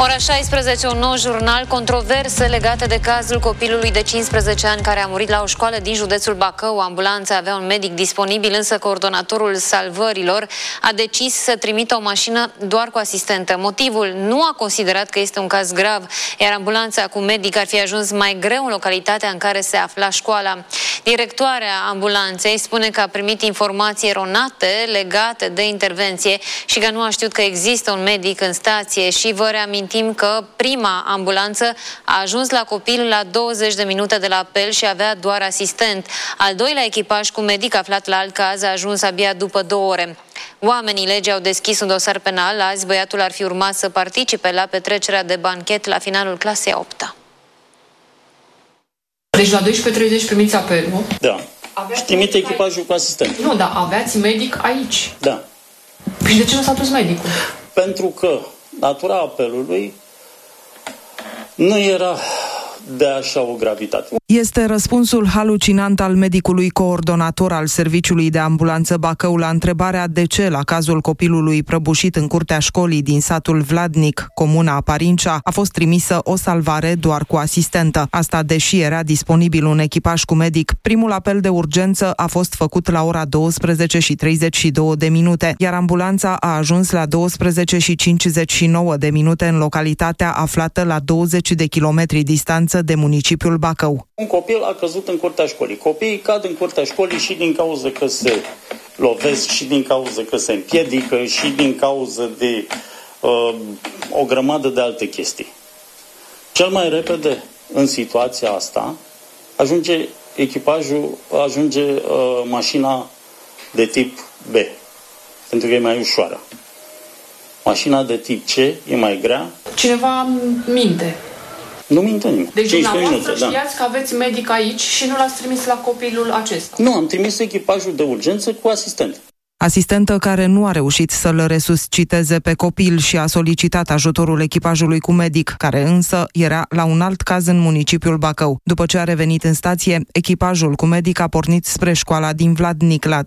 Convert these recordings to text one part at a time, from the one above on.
Ora 16, un nou jurnal, controverse legate de cazul copilului de 15 ani care a murit la o școală din județul Bacău. Ambulanța avea un medic disponibil, însă coordonatorul salvărilor a decis să trimită o mașină doar cu asistentă. Motivul: nu a considerat că este un caz grav, iar ambulanța cu medic ar fi ajuns mai greu în localitatea în care se afla școala. Directoarea ambulanței spune că a primit informații eronate legate de intervenție și că nu a știut că există un medic în stație. Și vă reamintim că prima ambulanță a ajuns la copil la 20 de minute de la apel și avea doar asistent. Al doilea echipaj cu medic aflat la alt caz a ajuns abia după 2 ore. Oamenii legii au deschis un dosar penal. Azi băiatul ar fi urmat să participe la petrecerea de banchet la finalul clasei a 8-a. Deci la 12:30 primiți apelul. Da. Și trimite echipajul cu asistent. Nu, dar aveați medic aici. Da. Și de ce nu s-a dus medicul? Pentru că natura apelului nu era de așa o gravitate. Este răspunsul halucinant al medicului coordonator al Serviciului de Ambulanță Bacău la întrebarea de ce, la cazul copilului prăbușit în curtea școlii din satul Vladnic, comuna Parincea, a fost trimisă o salvare doar cu asistentă. Asta deși era disponibil un echipaj cu medic. Primul apel de urgență a fost făcut la ora 12:32, iar ambulanța a ajuns la 12:59 în localitatea aflată la 20 de kilometri distanță de municipiul Bacău. Un copil a căzut în curtea școlii. Copiii cad în curtea școlii și din cauza că se lovesc, și din cauza că se împiedică, și din cauza de o grămadă de alte chestii. Cel mai repede în situația asta ajunge echipajul, mașina de tip B, pentru că e mai ușoară. Mașina de tip C e mai grea. Cineva minte. Nu minte nimeni. Deci dumneavoastră știați că aveți medic aici și nu l-ați trimis la copilul acesta? Nu, am trimis echipajul de urgență cu asistent. Asistentă care nu a reușit să-l resusciteze pe copil și a solicitat ajutorul echipajului cu medic, care însă era la un alt caz în municipiul Bacău. După ce a revenit în stație, echipajul cu medic a pornit spre școala din Vladnic la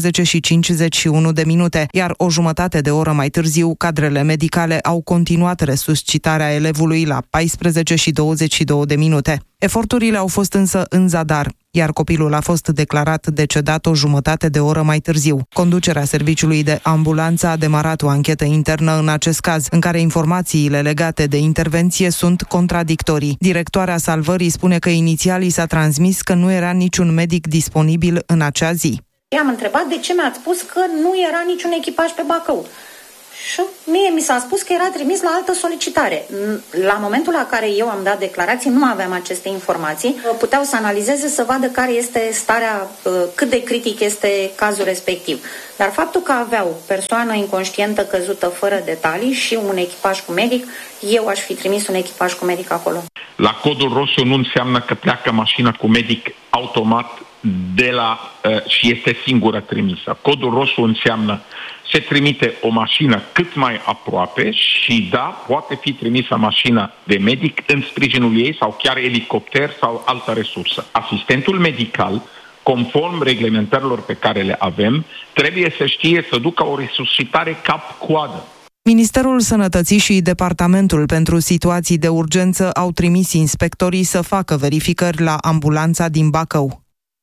13:51, iar o jumătate de oră mai târziu, cadrele medicale au continuat resuscitarea elevului la 14:22. Eforturile au fost însă în zadar, iar copilul a fost declarat decedat o jumătate de oră mai târziu. Conducerea serviciului de ambulanță a demarat o anchetă internă în acest caz, în care informațiile legate de intervenție sunt contradictorii. Directoarea salvării spune că inițial i s-a transmis că nu era niciun medic disponibil în acea zi. I-am întrebat de ce mi-ați spus că nu era niciun echipaj pe Bacău. Și mie mi s-a spus că era trimis la altă solicitare. La momentul la care eu am dat declarații, nu aveam aceste informații. Puteau să analizeze, să vadă care este starea, cât de critic este cazul respectiv. Dar faptul că aveau persoană inconștientă căzută fără detalii și un echipaj cu medic, eu aș fi trimis un echipaj cu medic acolo. La codul roșu nu înseamnă că pleacă mașina cu medic automat și este singură trimisă. Codul roșu înseamnă se trimite o mașină cât mai aproape și da, poate fi trimisă mașina de medic în sprijinul ei sau chiar elicopter sau altă resursă. Asistentul medical, conform reglementărilor pe care le avem, trebuie să știe să ducă o resuscitare cap-coadă. Ministerul Sănătății și Departamentul pentru Situații de Urgență au trimis inspectorii să facă verificări la ambulanța din Bacău.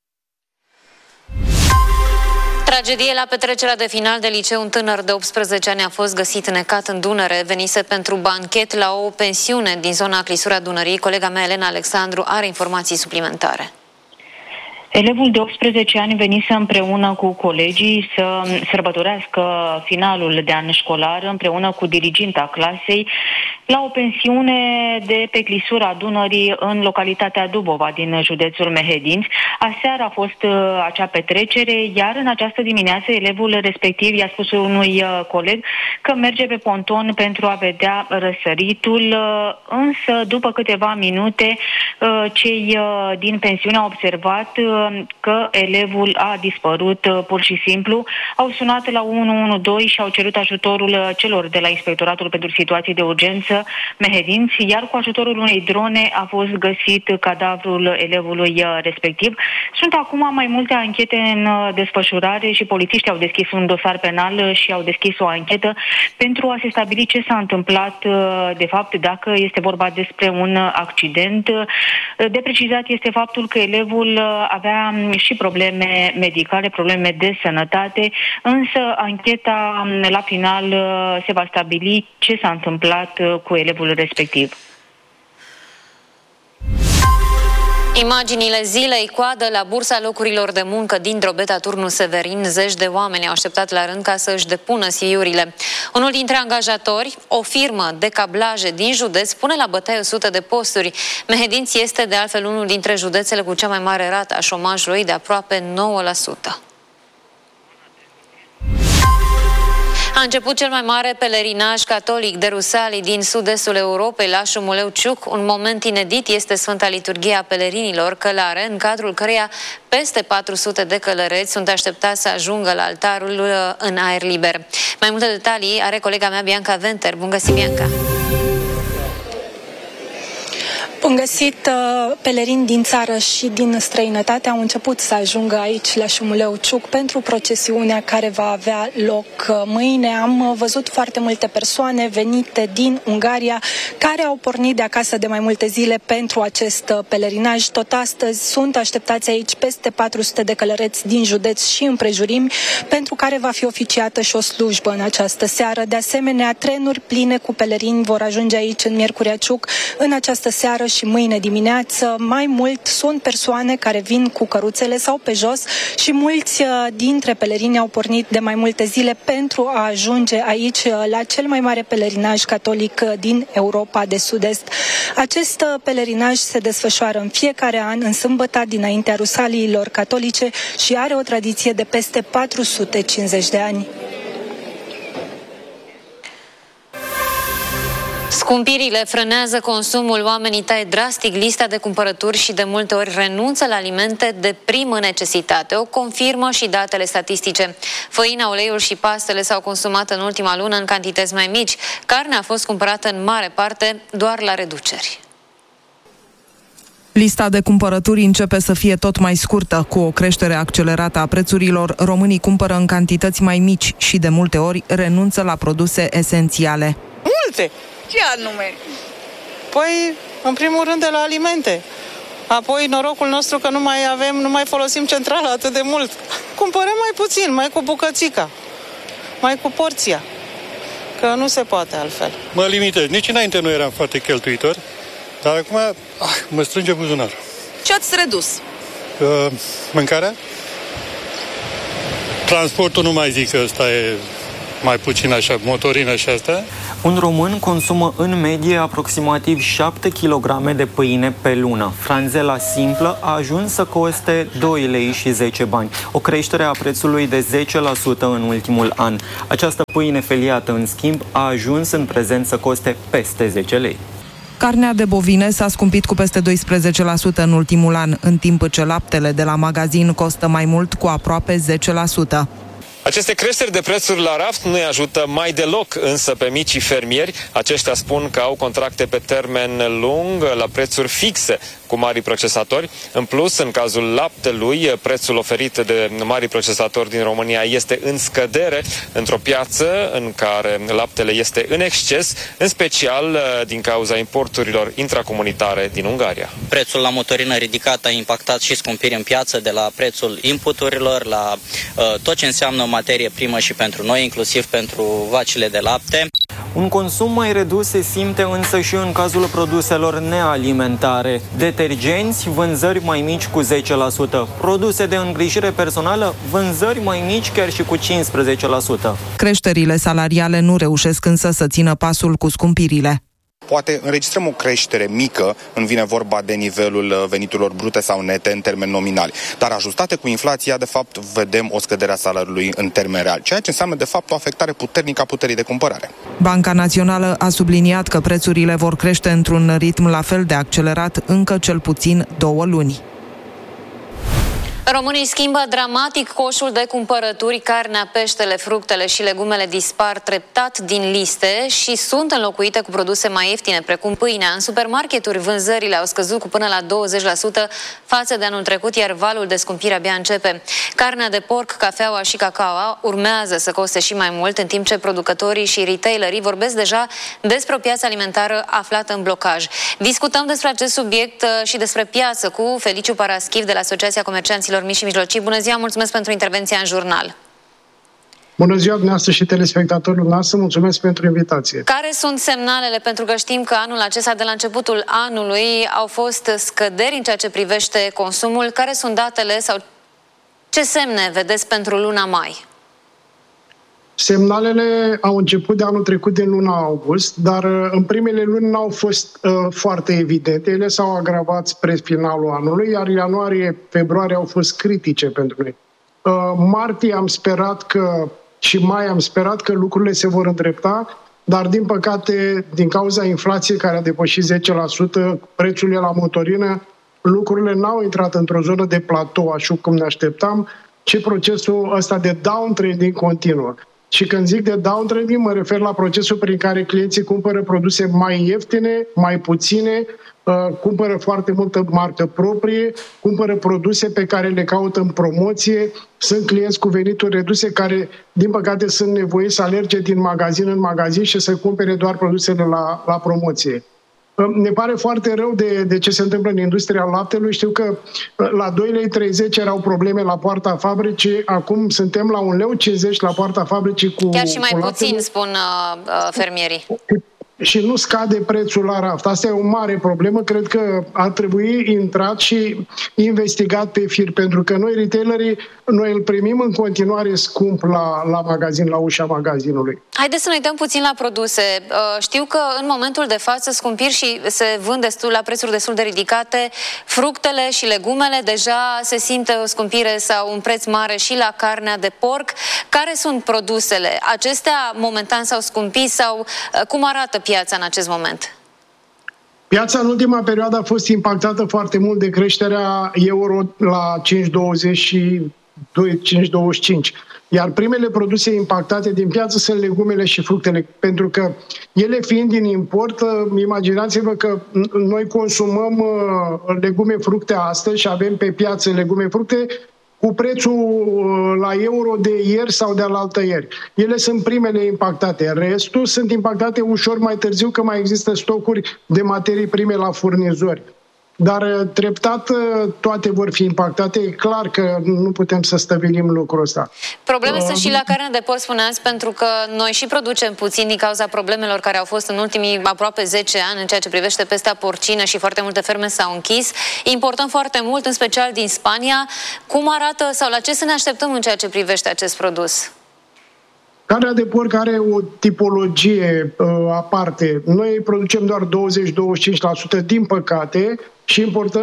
Tragedie la petrecerea de final de liceu. Un tânăr de 18 ani a fost găsit necat în Dunăre. Venise pentru banchet la o pensiune din zona Clisura Dunării. Colega mea, Elena Alexandru, are informații suplimentare. Elevul de 18 ani venise împreună cu colegii să sărbătorească finalul de an școlar împreună cu diriginta clasei la o pensiune de pe Clisura Dunării în localitatea Dubova din județul Mehedinți. Aseară a fost acea petrecere, iar în această dimineață elevul respectiv i-a spus unui coleg că merge pe ponton pentru a vedea răsăritul, însă după câteva minute cei din pensiune au observat că elevul a dispărut pur și simplu. Au sunat la 112 și au cerut ajutorul celor de la Inspectoratul pentru Situații de Urgență lângă Mehedinți, iar cu ajutorul unei drone a fost găsit cadavrul elevului respectiv. Sunt acum mai multe anchete în desfășurare și polițiștii au deschis un dosar penal și au deschis o anchetă pentru a se stabili ce s-a întâmplat de fapt, dacă este vorba despre un accident. De precizat este faptul că elevul avea și probleme medicale, probleme de sănătate, însă ancheta la final se va stabili ce s-a întâmplat cu elevul respectiv. Imaginile zilei, coadă la bursa locurilor de muncă din Drobeta, Turnul Severin. Zeci de oameni au așteptat la rând ca să își depună CV-urile. Unul dintre angajatori, o firmă de cablaje din județ, pune la bătaie 100 de posturi. Mehedinți este de altfel unul dintre județele cu cea mai mare rată a șomajului, de aproape 9%. A început cel mai mare pelerinaj catolic de rusalii din sud-estul Europei la Șumuleu Ciuc. Un moment inedit este Sfânta Liturghie a pelerinilor, călare în cadrul căreia peste 400 de călăreți sunt așteptați să ajungă la altarul în aer liber. Mai multe detalii are colega mea Bianca Venter. Bun găsit, Bianca! Bun găsit, pelerini din țară și din străinătate au început să ajungă aici la Șumuleu Ciuc pentru procesiunea care va avea loc mâine. Am văzut foarte multe persoane venite din Ungaria care au pornit de acasă de mai multe zile pentru acest pelerinaj. Tot astăzi sunt așteptați aici peste 400 de călăreți din județ și împrejurimi, pentru care va fi oficiată și o slujbă în această seară. De asemenea, trenuri pline cu pelerini vor ajunge aici în Miercurea Ciuc în această seară și mâine dimineață. Mai mult sunt persoane care vin cu căruțele sau pe jos și mulți dintre pelerini au pornit de mai multe zile pentru a ajunge aici la cel mai mare pelerinaj catolic din Europa de Sud-Est. Acest pelerinaj se desfășoară în fiecare an, în sâmbăta dinaintea rusaliilor catolice și are o tradiție de peste 450 de ani. Scumpirile frânează consumul, oamenii taie drastic lista de cumpărături și de multe ori renunță la alimente de primă necesitate. O confirmă și datele statistice. Făina, uleiul și pastele s-au consumat în ultima lună în cantități mai mici. Carnea a fost cumpărată în mare parte doar la reduceri. Lista de cumpărături începe să fie tot mai scurtă. Cu o creștere accelerată a prețurilor, românii cumpără în cantități mai mici și de multe ori renunță la produse esențiale. Multe! Ce anume? Păi, în primul rând de la alimente. Apoi, norocul nostru că nu mai folosim centrala atât de mult. Cumpărăm mai puțin, mai cu bucățica, mai cu porția. Că nu se poate altfel. Mă limitez. Nici înainte nu eram foarte cheltuitor, dar acum mă strânge buzunarul. Ce ați redus? Mâncarea? Transportul nu mai zic că ăsta e mai puțin așa, motorină și asta. Un român consumă în medie aproximativ 7 kg de pâine pe lună. Franzela simplă a ajuns să coste 2 lei și 10 bani, o creștere a prețului de 10% în ultimul an. Această pâine feliată, în schimb, a ajuns în prezent să coste peste 10 lei. Carnea de bovine s-a scumpit cu peste 12% în ultimul an, în timp ce laptele de la magazin costă mai mult, cu aproape 10%. Aceste creșteri de prețuri la raft nu îi ajută mai deloc însă pe micii fermieri. Aceștia spun că au contracte pe termen lung la prețuri fixe cu mari procesatori. În plus, în cazul laptelui, prețul oferit de mari procesatori din România este în scădere într-o piață în care laptele este în exces, în special din cauza importurilor intracomunitare din Ungaria. Prețul la motorină ridicat a impactat și scumpiri în piață, de la prețul inputurilor la tot ce înseamnă materie primă și pentru noi, inclusiv pentru vacile de lapte. Un consum mai redus se simte însă și în cazul produselor nealimentare. Detergenți, vânzări mai mici cu 10%. Produse de îngrijire personală, vânzări mai mici chiar și cu 15%. Creșterile salariale nu reușesc însă să țină pasul cu scumpirile. Poate înregistrăm o creștere mică când vine vorba de nivelul veniturilor brute sau nete în termeni nominali, dar ajustate cu inflația, de fapt, vedem o scădere a salariului în termeni reali, ceea ce înseamnă, de fapt, o afectare puternică a puterii de cumpărare. Banca Națională a subliniat că prețurile vor crește într-un ritm la fel de accelerat încă cel puțin 2 luni. Românii schimbă dramatic coșul de cumpărături, carnea, peștele, fructele și legumele dispar treptat din liste și sunt înlocuite cu produse mai ieftine, precum pâinea. În supermarketuri vânzările au scăzut cu până la 20% față de anul trecut, iar valul de scumpire abia începe. Carnea de porc, cafeaua și cacao urmează să coste și mai mult, în timp ce producătorii și retailerii vorbesc deja despre o piață alimentară aflată în blocaj. Discutăm despre acest subiect și despre piață cu Feliciu Paraschiv de la Asociația Comercianților Mici și Mijlocii. Bună ziua, mulțumesc pentru intervenția în jurnal. Bună ziua dumneavoastră și telespectatorilor noastre, mulțumesc pentru invitație. Care sunt semnalele? Pentru că știm că anul acesta, de la începutul anului, au fost scăderi în ceea ce privește consumul. Care sunt datele sau ce semne vedeți pentru luna mai? Semnalele au început de anul trecut, din luna august, dar în primele luni n-au fost foarte evidente. Ele s-au agravat spre finalul anului, iar ianuarie, februarie au fost critice pentru noi. Martie am sperat că, și mai am sperat că lucrurile se vor îndrepta, dar din păcate, din cauza inflației care a depășit 10%, prețurile la motorină, lucrurile n-au intrat într-o zonă de platou, așa cum ne așteptam, ci procesul ăsta de downtrading continuă. Și când zic de downtrading, mă refer la procesul prin care clienții cumpără produse mai ieftine, mai puține, cumpără foarte multă marcă proprie, cumpără produse pe care le caută în promoție. Sunt clienți cu venituri reduse care, din păcate, sunt nevoiți să alerge din magazin în magazin și să cumpere doar produsele la promoție. Ne pare foarte rău de ce se întâmplă în industria laptelui. Știu că la 2,30 lei erau probleme la poarta fabricii, acum suntem la 1,50 lei la poarta fabricii cu chiar și mai cu puțin, spun fermierii. Și nu scade prețul la raft. Asta e o mare problemă. Cred că ar trebui intrat și investigat pe fir, pentru că noi, retailerii, noi îl primim în continuare scump la magazin, la ușa magazinului. Haideți să ne uităm puțin la produse. Știu că în momentul de față scumpiri și se vând la prețuri destul de ridicate. Fructele și legumele, deja se simte o scumpire sau un preț mare și la carnea de porc. Care sunt produsele? Acestea momentan s-au scumpit sau cum arată piața în acest moment? Piața în ultima perioadă a fost impactată foarte mult de creșterea euro la 5,20 și 5,25. Iar primele produse impactate din piață sunt legumele și fructele, pentru că ele fiind din import, imaginați-vă că noi consumăm legume, fructe astăzi și avem pe piață legume, fructe cu prețul la euro de ieri sau de alaltă ieri. Ele sunt primele impactate. Restul sunt impactate ușor mai târziu, că mai există stocuri de materii prime la furnizori. Dar treptat toate vor fi impactate. E clar că nu putem să stăvilim lucrul ăsta. Probleme sunt și la carne de porc, spuneați, pentru că noi și producem puțin din cauza problemelor care au fost în ultimii aproape 10 ani în ceea ce privește pesta porcină și foarte multe ferme s-au închis. Importăm foarte mult, în special din Spania. Cum arată sau la ce să ne așteptăm în ceea ce privește acest produs? Carnea de porc are o tipologie aparte. Noi producem doar 20-25% din păcate și importăm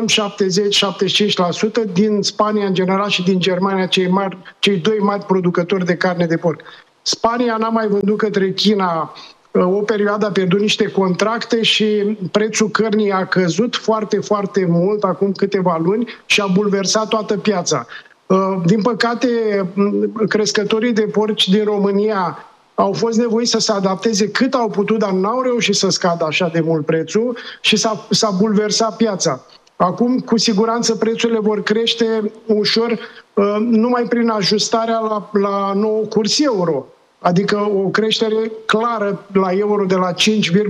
70-75% din Spania în general și din Germania, cei doi mari producători de carne de porc. Spania n-a mai vândut către China o perioadă, a pierdut niște contracte și prețul cărnii a căzut foarte, foarte mult acum câteva luni și a bulversat toată piața. Din păcate, crescătorii de porci din România au fost nevoiți să se adapteze cât au putut, dar n-au reușit să scadă așa de mult prețul și s-a bulversat piața. Acum, cu siguranță, prețurile vor crește ușor, numai prin ajustarea la nou curs euro. Adică o creștere clară la euro de la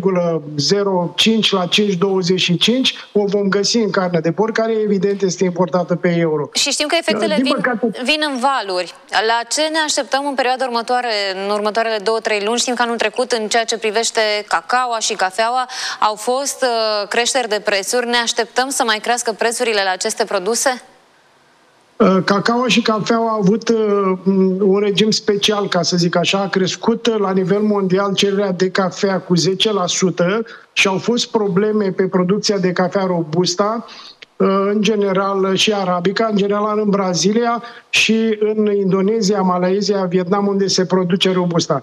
5,05 la 5,25 o vom găsi în carne de porc, care evident este importată pe euro. Și știm că efectele vin în valuri. La ce ne așteptăm în perioada următoare, în următoarele 2-3 luni? Știm că anul trecut, în ceea ce privește cacaoa și cafeaua, au fost creșteri de prețuri. Ne așteptăm să mai crească prețurile la aceste produse? Cacao și cafeaua au avut un regim special, ca să zic așa. A crescut la nivel mondial cererea de cafea cu 10% și au fost probleme pe producția de cafea robusta, în general și arabica, în general în Brazilia și în Indonezia, Malaysia, Vietnam, unde se produce robusta.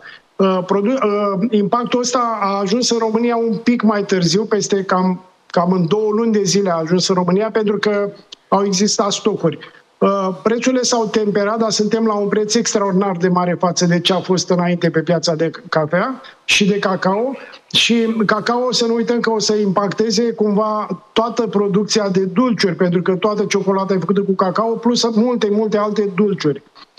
Impactul ăsta a ajuns în România un pic mai târziu, peste cam în 2 luni de zile a ajuns în România, pentru că au existat stocuri. Prețurile s-au temperat, dar suntem la un preț extraordinar de mare față de ce a fost înainte pe piața de cafea și de cacao. Și cacao, să nu uităm că o să impacteze cumva toată producția de dulciuri, pentru că toată ciocolata e făcută cu cacao, plus multe alte dulciuri.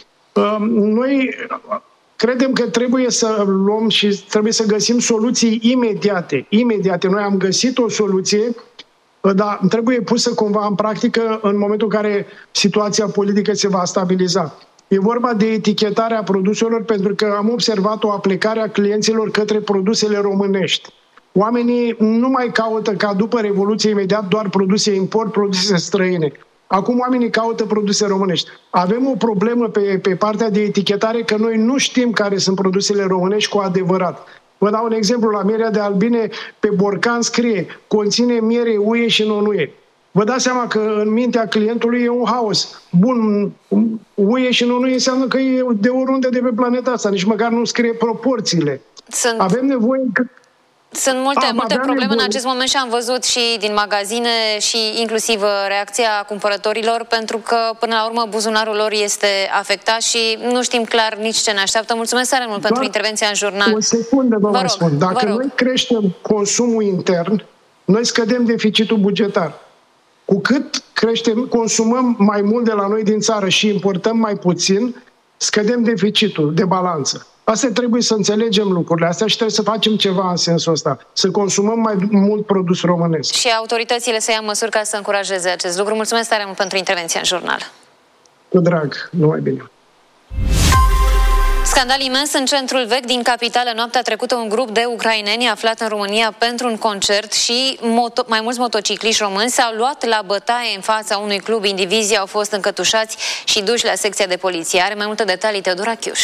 Noi credem că trebuie să luăm și trebuie să găsim soluții imediate. Noi am găsit o soluție, dar trebuie pusă cumva în practică în momentul în care situația politică se va stabiliza. E vorba de etichetarea produselor, pentru că am observat o aplicare a clienților către produsele românești. Oamenii nu mai caută, ca după Revoluție, imediat doar produse import, produse străine. Acum oamenii caută produse românești. Avem o problemă pe partea de etichetare, că noi nu știm care sunt produsele românești cu adevărat. Vă dau un exemplu, la mierea de albine pe borcan scrie conține miere UE și non-UE. Vă dați seama că în mintea clientului e un haos. Bun, UE și non-UE înseamnă că e de oriunde de pe planeta asta, nici măcar nu scrie proporțiile. Avem nevoie... Sunt multe probleme în acest moment și am văzut și din magazine și inclusiv reacția cumpărătorilor, pentru că până la urmă buzunarul lor este afectat și nu știm clar nici ce ne așteaptă. Mulțumesc tare mult pentru intervenția în jurnal. O secundă vă mai spun. Dacă noi creștem consumul intern, noi scădem deficitul bugetar. Cu cât consumăm mai mult de la noi din țară și importăm mai puțin, scădem deficitul de balanță. Asta trebuie să înțelegem lucrurile astea și trebuie să facem ceva în sensul ăsta. Să consumăm mai mult produs românesc. Și autoritățile să ia măsuri ca să încurajeze acest lucru. Mulțumesc tare mult pentru intervenția în jurnal. Cu drag, numai bine. Scandal imens în centrul vechi din capitală. Noaptea trecută un grup de ucraineni aflat în România pentru un concert și mai mulți motocicliști români s-au luat la bătaie în fața unui club. Indivizii au fost încătușați și duși la secția de poliție. Are mai multe detalii Teodora Chiuș.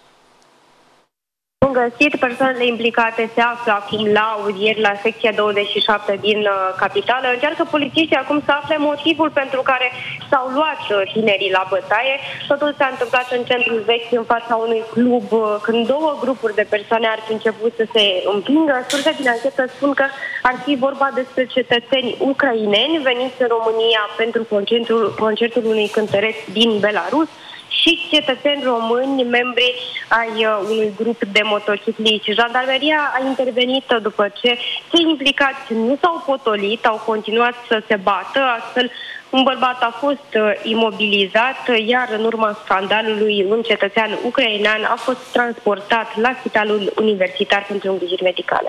Bun găsit, persoanele implicate se află acum la audieri la secția 27 din capitală. Încearcă polițiștii acum să afle motivul pentru care s-au luat tinerii la bătaie. Totul s-a întâmplat în centrul vechi, în fața unui club, când două grupuri de persoane ar fi început să se împingă. Surse din anchetă spun că ar fi vorba despre cetățeni ucraineni veniți în România pentru concertul unui cântăreț din Belarus și cetățeni români, membri ai unui grup de motocicliști. Jandarmeria a intervenit după ce cei implicați nu s-au potolit, au continuat să se bată, astfel un bărbat a fost imobilizat, iar în urma scandalului un cetățean ucrainean a fost transportat la Spitalul Universitar pentru îngrijiri medicale.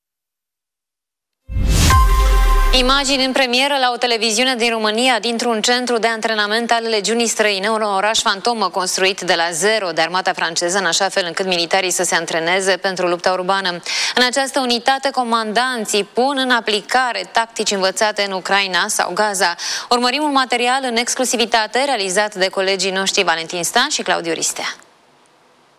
Imagini în premieră la o televiziune din România, dintr-un centru de antrenament al legiunii străine, un oraș fantomă construit de la zero de armata franceză, în așa fel încât militarii să se antreneze pentru lupta urbană. În această unitate, comandanții pun în aplicare tactici învățate în Ucraina sau Gaza. Urmărim un material în exclusivitate realizat de colegii noștri Valentin Stan și Claudiu Ristea.